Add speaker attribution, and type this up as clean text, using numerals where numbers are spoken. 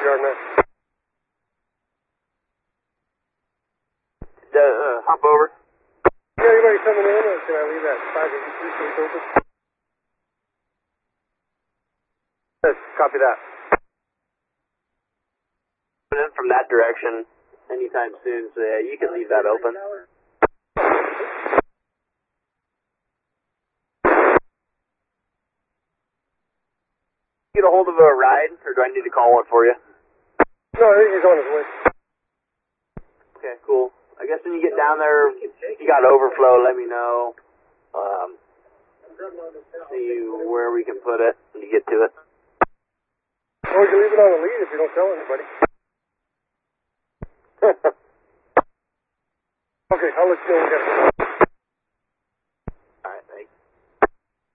Speaker 1: yard now.
Speaker 2: Hop over.
Speaker 1: Yeah, anybody coming in, or can I leave that 583 space open?
Speaker 2: Yes, copy that. Coming in from that direction anytime soon, so yeah, you can leave that open. Get a hold of a ride, or do I need to call one for you?
Speaker 1: No, I think he's on his way.
Speaker 2: Okay, cool. I guess when you get down there, if you got overflow, let me know. See where we can put it when you get to it.
Speaker 1: Or you can leave it on the lead if you don't tell anybody. Okay, I'll let you know when we get it.